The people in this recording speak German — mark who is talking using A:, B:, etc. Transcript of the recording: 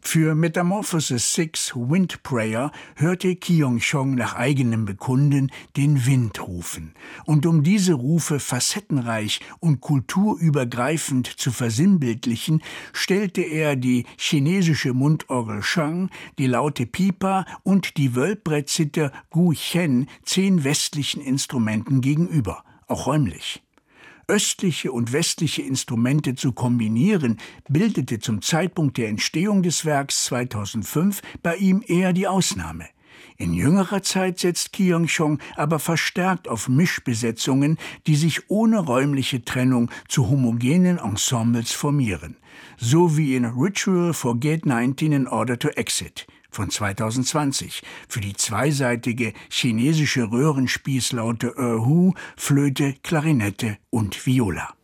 A: Für Metamorphosis 6 Wind Prayer hörte Kyung-chong nach eigenem Bekunden den Wind rufen. Und um diese Rufe facettenreich und kulturübergreifend zu versinnbildlichen, stellte er die chinesische Mundorgel Shang, die laute Pipa und die Wölbbrettzither Gu-chen 10 westlichen Instrumenten gegenüber, auch räumlich. Östliche und westliche Instrumente zu kombinieren, bildete zum Zeitpunkt der Entstehung des Werks 2005 bei ihm eher die Ausnahme. In jüngerer Zeit setzt Kyung-chong aber verstärkt auf Mischbesetzungen, die sich ohne räumliche Trennung zu homogenen Ensembles formieren. So wie in Ritual for Gate 19 in Order to Exit von 2020 für die zweiseitige chinesische Röhrenspießlaute Erhu, Flöte, Klarinette und Viola.